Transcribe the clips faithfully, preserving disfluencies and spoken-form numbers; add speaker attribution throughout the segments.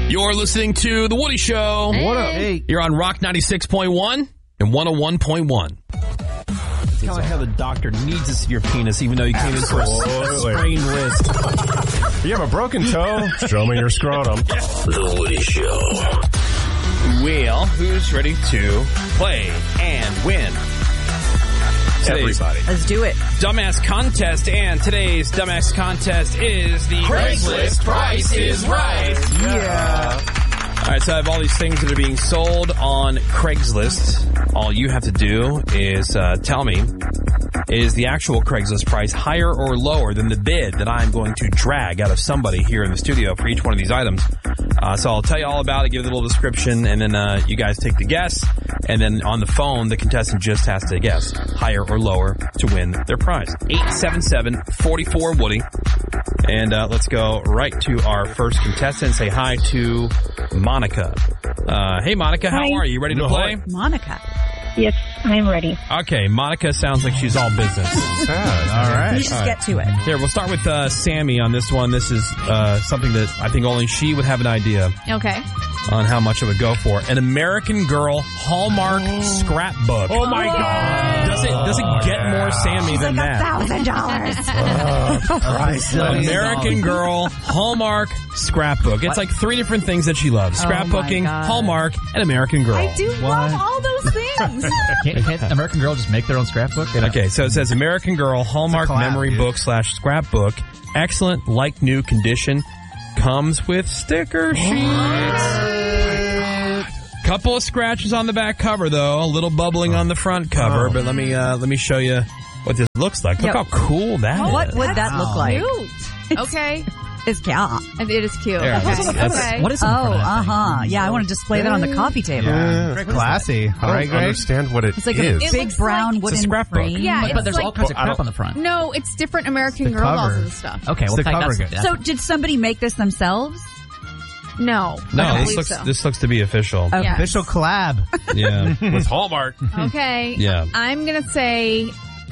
Speaker 1: You're listening to The Woody Show.
Speaker 2: Hey.
Speaker 3: What up? Hey.
Speaker 1: You're on Rock ninety-six point one and one oh one point one.
Speaker 3: It's kind of like how the doctor needs to see your penis even though you came in for a sprained wrist.
Speaker 4: You have a broken toe? Show me your scrotum.
Speaker 1: The Woody Show. Well, who's ready to play and win? Today's
Speaker 4: Everybody.
Speaker 2: Let's do it.
Speaker 1: Dumbass Contest, and today's Dumbass Contest is the Craigslist Price is Right.
Speaker 3: Yeah.
Speaker 1: All right, so I have all these things that are being sold on Craigslist. All you have to do is uh, tell me, is the actual Craigslist price higher or lower than the bid that I'm going to drag out of somebody here in the studio for each one of these items? Uh, so I'll tell you all about it, give it a little description, and then uh, you guys take the guess. And then on the phone, the contestant just has to guess higher or lower to win their prize. eight seven seven, four four, Woody. And uh, let's go right to our first contestant. Say hi to Monica. Uh, hey, Monica, how
Speaker 5: Hi.
Speaker 1: are you? Ready to play?
Speaker 2: Monica.
Speaker 5: Yes, I'm ready.
Speaker 1: Okay, Monica sounds like she's all business.
Speaker 3: All right.
Speaker 2: You just get to it.
Speaker 1: Here, we'll start with uh, Sammy on this one. This is uh, something that I think only she would have an idea
Speaker 6: Okay.
Speaker 1: on how much it would go for. An American Girl Hallmark scrapbook.
Speaker 4: Oh, my God.
Speaker 1: Does it, does it get more Sammy than that?
Speaker 2: Thousand dollars.
Speaker 1: American Girl Hallmark scrapbook. It's like three different things that she loves.
Speaker 2: Oh, my
Speaker 1: Scrapbooking,
Speaker 2: God.
Speaker 1: Hallmark, and American Girl.
Speaker 6: I do love all those things.
Speaker 7: Can't, can't American Girl just make their own scrapbook? They don't-
Speaker 1: Okay, so it says American Girl Hallmark
Speaker 3: collab,
Speaker 1: memory
Speaker 3: dude.
Speaker 1: book slash scrapbook. Excellent, like new condition. Comes with sticker sheets. Couple of scratches on the back cover, though. A little bubbling on the front cover.
Speaker 3: Oh.
Speaker 1: But let me uh, let me show you what this looks like. Look
Speaker 2: Yep.
Speaker 1: how cool that is.
Speaker 2: What would that look like?
Speaker 6: Cute. Okay.
Speaker 2: It's yeah.
Speaker 6: It is cute.
Speaker 1: There,
Speaker 6: Okay.
Speaker 1: that's- that's-
Speaker 6: Okay.
Speaker 7: What is it?
Speaker 2: Oh, uh huh. Yeah, I want to display that on the coffee table.
Speaker 4: Yeah.
Speaker 3: Classy. All
Speaker 4: I
Speaker 3: right,
Speaker 4: don't
Speaker 3: Greg?
Speaker 4: understand what it
Speaker 2: It's like
Speaker 4: is.
Speaker 2: a
Speaker 6: It
Speaker 2: big
Speaker 6: looks
Speaker 2: brown
Speaker 6: like-
Speaker 2: wooden
Speaker 1: scrapbook.
Speaker 2: frame.
Speaker 6: Yeah,
Speaker 7: But,
Speaker 6: it's
Speaker 7: but there's
Speaker 6: like,
Speaker 7: all kinds of
Speaker 4: Well, I
Speaker 7: crap
Speaker 4: don't-
Speaker 7: on the front.
Speaker 6: No, it's different American
Speaker 3: the
Speaker 6: Girl dolls
Speaker 3: cover.
Speaker 6: and stuff.
Speaker 7: Okay, well,
Speaker 3: the
Speaker 7: that-
Speaker 3: cover
Speaker 7: that's,
Speaker 3: guy.
Speaker 7: that's,
Speaker 2: So did somebody make this themselves?
Speaker 6: No. I
Speaker 1: No,
Speaker 6: don't
Speaker 1: this
Speaker 6: believe
Speaker 1: looks
Speaker 6: so.
Speaker 1: this looks to be official.
Speaker 2: Okay.
Speaker 6: Yeah.
Speaker 3: Official collab.
Speaker 1: Yeah.
Speaker 4: With Hallmark.
Speaker 6: Okay.
Speaker 1: Yeah.
Speaker 6: I'm going to say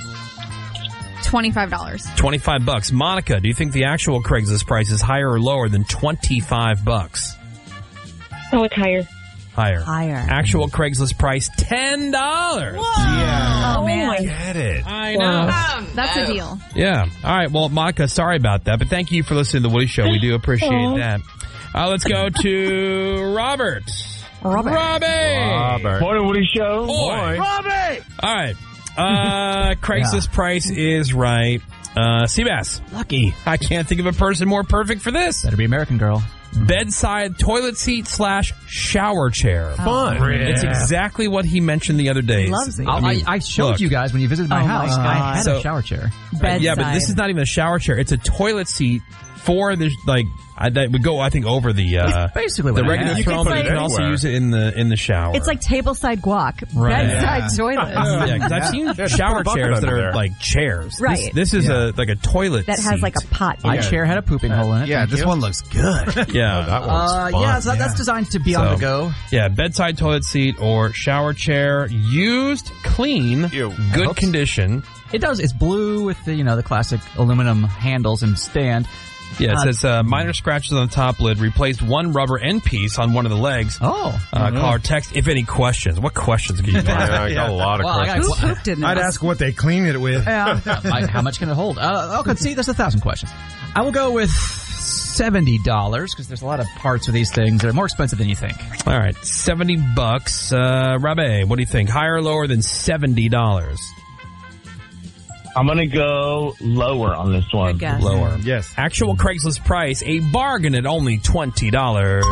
Speaker 6: twenty-five dollars.
Speaker 1: twenty-five bucks. Monica, do you think the actual Craigslist price is higher or lower than twenty-five bucks?
Speaker 5: Oh, it's higher.
Speaker 1: Higher.
Speaker 2: Higher.
Speaker 1: Actual Craigslist price, ten dollars.
Speaker 3: Yeah.
Speaker 2: Oh man.
Speaker 4: Get it.
Speaker 1: I know.
Speaker 6: That's a deal.
Speaker 1: Yeah. All right. Well, Monica, sorry about that, but thank you for listening to The Woody Show. We do appreciate
Speaker 5: Aw.
Speaker 1: that. Uh, let's go to Robert.
Speaker 2: Robert.
Speaker 1: Robbie.
Speaker 4: Robert.
Speaker 8: Morning, Woody Show.
Speaker 1: Boy. All right. Uh, Craigslist price is right. Uh, Seabass.
Speaker 3: Lucky.
Speaker 1: I can't think of a person more perfect for this.
Speaker 7: better be American Girl.
Speaker 1: Bedside toilet seat slash shower chair.
Speaker 4: Fun.
Speaker 1: It's exactly what he mentioned the other day.
Speaker 2: Loves it.
Speaker 7: I,
Speaker 1: mean,
Speaker 7: I, I showed
Speaker 1: look.
Speaker 7: you guys when you visited my
Speaker 2: Oh, my
Speaker 7: house.
Speaker 2: God.
Speaker 7: I had
Speaker 1: So-
Speaker 7: a shower chair.
Speaker 2: Bedside.
Speaker 1: Yeah, but this is not even a shower chair. It's a toilet seat for the, like, I, that would go, I think, over the, uh,
Speaker 7: Basically
Speaker 1: the
Speaker 7: what I
Speaker 1: regular
Speaker 7: had.
Speaker 1: throne,
Speaker 4: put
Speaker 1: but
Speaker 4: it
Speaker 1: you can also
Speaker 4: anywhere.
Speaker 1: use it in the, in the shower.
Speaker 2: It's like tableside guac.
Speaker 1: Right.
Speaker 2: Bedside toilet.
Speaker 1: yeah, because I've seen
Speaker 4: just
Speaker 1: shower
Speaker 4: put a bucket
Speaker 1: chairs that
Speaker 4: under
Speaker 1: are
Speaker 4: there.
Speaker 1: like chairs.
Speaker 2: Right.
Speaker 1: This, this is
Speaker 3: Yeah.
Speaker 1: a like a toilet
Speaker 2: That has
Speaker 1: seat.
Speaker 2: like a pot in
Speaker 7: My
Speaker 2: it.
Speaker 7: chair had a pooping hole in it.
Speaker 3: Yeah,
Speaker 7: Thank
Speaker 3: this
Speaker 7: you.
Speaker 3: one looks good.
Speaker 1: yeah.
Speaker 4: That one's
Speaker 7: Uh,
Speaker 4: fun.
Speaker 7: yeah, so that-
Speaker 3: Yeah.
Speaker 7: that's designed to be
Speaker 1: So-
Speaker 7: on the go.
Speaker 1: Yeah, bedside toilet seat or shower chair, used, clean,
Speaker 4: Ew.
Speaker 1: good
Speaker 7: Oops.
Speaker 1: condition.
Speaker 7: It does. It's blue with the, you know, the classic aluminum handles and stand.
Speaker 1: Yeah, it
Speaker 7: Uh,
Speaker 1: says uh, minor scratches on the top lid. Replaced one rubber end piece on one of the legs.
Speaker 7: Oh.
Speaker 1: Uh, Call our text if any questions. What questions can you
Speaker 4: Yeah,
Speaker 1: ask?
Speaker 4: I got a lot of
Speaker 7: Well, I
Speaker 4: questions.
Speaker 7: got-
Speaker 2: Who pooped in this?
Speaker 3: I'd ask what they clean it with.
Speaker 2: Yeah.
Speaker 7: I- how much can it hold? Uh, okay, see, there's a thousand questions. I will go with seventy dollars because there's a lot of parts of these things that are more expensive than you think.
Speaker 1: All right, seventy bucks. Uh, Rabe, what do you think? Higher or lower than seventy dollars?
Speaker 8: I'm going to go lower on this one.
Speaker 2: Good guess.
Speaker 1: Lower.
Speaker 3: Yes.
Speaker 1: Actual Craigslist price, a bargain at only twenty dollars.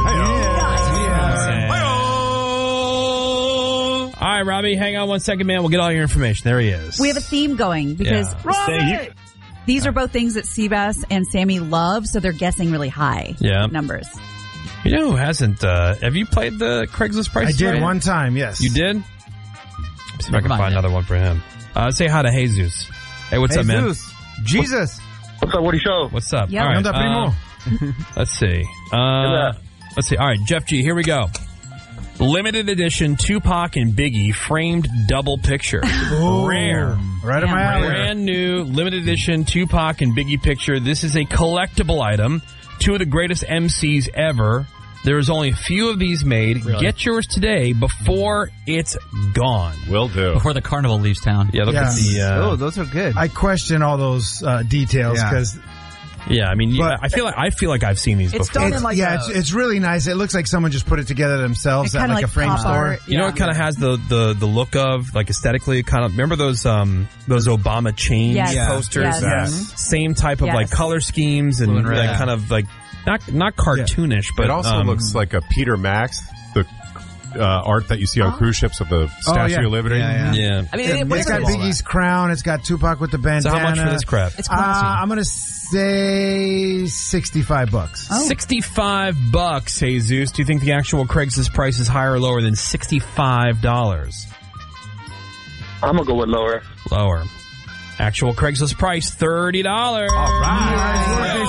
Speaker 1: All right, Robbie, hang on one second, man. We'll get all your information. There he is.
Speaker 2: We have a theme going because
Speaker 1: Yeah.
Speaker 8: Thank you.
Speaker 2: these are both things that Seabass and Sammy love, so they're guessing really high
Speaker 1: Yeah.
Speaker 2: numbers.
Speaker 1: You know who hasn't? Uh, have you played the Craigslist price?
Speaker 3: I did
Speaker 1: right?
Speaker 3: one time, yes.
Speaker 1: You did? Let's see if I can
Speaker 7: Never mind
Speaker 1: find
Speaker 7: it.
Speaker 1: another one for him. Uh, say hi to Jesus. Hey, what's up, man?
Speaker 3: Jesus. Jesus.
Speaker 8: What's up, Woody Show?
Speaker 1: What's up?
Speaker 2: Yep.
Speaker 1: All right,
Speaker 3: Anda primo.
Speaker 1: uh, let's see. Uh, let's see. All right, Jeff G, here we go. Limited edition Tupac and Biggie framed double picture. Rare.
Speaker 3: Right in my
Speaker 2: Yeah,
Speaker 3: alley.
Speaker 1: Brand new limited edition Tupac and Biggie picture. This is a collectible item. Two of the greatest M Cs ever. There's only a few of these made.
Speaker 7: Really?
Speaker 1: Get yours today before it's gone.
Speaker 4: Will do.
Speaker 7: Before the carnival leaves town.
Speaker 1: Yeah, look
Speaker 9: Yeah.
Speaker 1: at the... Uh,
Speaker 10: Oh, those are good.
Speaker 9: I question all those uh, details
Speaker 10: Yeah.
Speaker 9: because
Speaker 1: yeah, I mean, you-
Speaker 9: But-
Speaker 1: I feel like I feel like I've seen these
Speaker 7: It's
Speaker 1: before.
Speaker 7: done in
Speaker 9: it's,
Speaker 7: like
Speaker 9: yeah,
Speaker 7: a-
Speaker 9: it's, it's really nice. It looks like someone just put it together themselves
Speaker 2: It
Speaker 9: at
Speaker 2: kinda
Speaker 9: like,
Speaker 2: like
Speaker 9: a frame
Speaker 2: pop
Speaker 9: store.
Speaker 2: art.
Speaker 1: You know,
Speaker 2: Yeah.
Speaker 1: it kind of has the, the, the look of, like, aesthetically, kind of, remember those um those Obama change
Speaker 2: Yes.
Speaker 10: Yeah.
Speaker 1: posters?
Speaker 2: Yes.
Speaker 9: Yes.
Speaker 1: Same type of,
Speaker 2: Yes.
Speaker 1: like, color schemes and,
Speaker 7: Blue and red.
Speaker 1: like, kind of, like, not not cartoonish, but...
Speaker 4: it also
Speaker 1: um,
Speaker 4: looks like a Peter Max, the uh, art that you see on cruise ships of the Statue
Speaker 9: yeah.
Speaker 4: of Liberty.
Speaker 10: Yeah, yeah.
Speaker 1: Yeah.
Speaker 7: I mean,
Speaker 9: It's
Speaker 7: it,
Speaker 9: got
Speaker 7: whatever it is.
Speaker 9: Biggie's crown. It's got Tupac with the bandana.
Speaker 1: So how much for this crap?
Speaker 7: It's
Speaker 9: Uh,
Speaker 7: classy.
Speaker 9: I'm gonna say sixty-five bucks.
Speaker 2: Oh.
Speaker 1: sixty-five bucks, Jesus. Do you think the actual Craigslist price is higher or lower than sixty-five dollars?
Speaker 8: I'm gonna go with lower.
Speaker 1: Lower. Actual Craigslist price, thirty dollars.
Speaker 4: All
Speaker 1: right.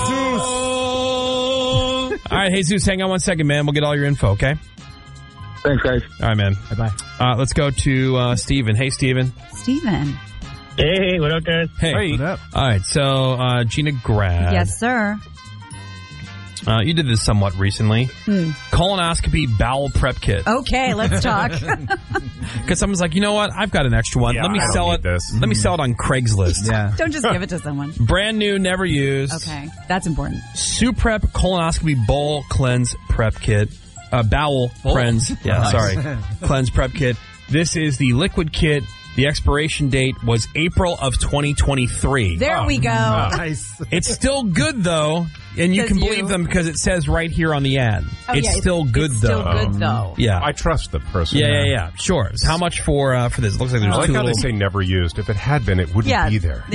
Speaker 1: All right, Jesus, hang on one second, man. We'll get all your info, okay?
Speaker 8: Thanks, guys.
Speaker 1: All right, man.
Speaker 7: Bye-bye.
Speaker 1: Uh, let's go to uh, Steven. Hey, Steven.
Speaker 2: Steven.
Speaker 8: Hey, what up, guys?
Speaker 1: Hey.
Speaker 9: What up?
Speaker 1: All right, so uh, Gina Grad.
Speaker 2: Yes, sir.
Speaker 1: Uh, you did this somewhat recently. Colonoscopy bowel prep kit.
Speaker 2: Okay, let's talk.
Speaker 1: Because someone's like, you know what? I've got an extra one.
Speaker 4: Yeah,
Speaker 1: let me
Speaker 4: I don't
Speaker 1: sell
Speaker 4: need
Speaker 1: it.
Speaker 4: this.
Speaker 1: Let me sell it on Craigslist.
Speaker 10: Yeah.
Speaker 2: Don't just give it to someone.
Speaker 1: Brand new, never used.
Speaker 2: Okay, that's important.
Speaker 1: Suprep colonoscopy bowl cleanse prep kit. Uh, bowel
Speaker 7: Bowl?
Speaker 1: cleanse. Yeah,
Speaker 7: Nice.
Speaker 1: sorry. Cleanse prep kit. This is the liquid kit. The expiration date was April of twenty twenty-three.
Speaker 2: There we go.
Speaker 9: Nice.
Speaker 1: It's still good though, and you
Speaker 2: Because
Speaker 1: can believe
Speaker 2: you-
Speaker 1: them because it says right here on the ad.
Speaker 2: Oh,
Speaker 1: it's
Speaker 2: yeah,
Speaker 1: still good
Speaker 2: it's
Speaker 1: though.
Speaker 2: Still good though.
Speaker 1: Yeah.
Speaker 4: I trust the person.
Speaker 1: yeah, yeah, yeah. Sure. How much for uh, for this? It looks like there's
Speaker 4: I like
Speaker 1: two
Speaker 4: how they
Speaker 1: little
Speaker 4: say never used. If it had been, it wouldn't
Speaker 2: Yeah.
Speaker 4: be there.